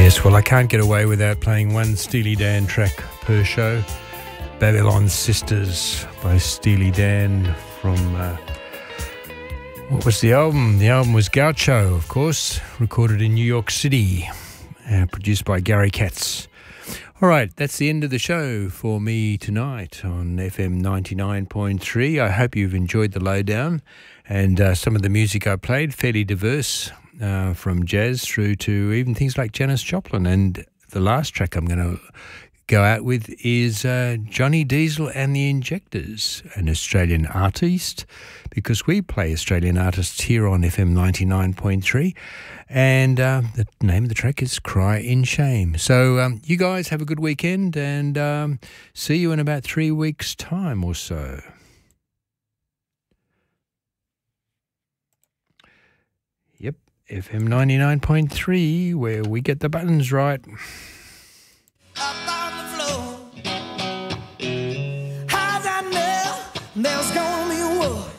Yes, well, I can't get away without playing one Steely Dan track per show. Babylon Sisters by Steely Dan from, what was the album? The album was Gaucho, of course, recorded in New York City, produced by Gary Katz. All right, that's the end of the show for me tonight on FM 99.3. I hope you've enjoyed the lowdown, and some of the music I played, fairly diverse, from jazz through to even things like Janis Joplin. And the last track I'm going to go out with is Johnny Diesel and the Injectors, an Australian artist, because we play Australian artists here on FM 99.3. And the name of the track is Cry in Shame. So you guys have a good weekend, and see you in about 3 weeks' time or so. Yep, FM 99.3, where we get the buttons right. Up on the floor, how's I know there's gonna be a war?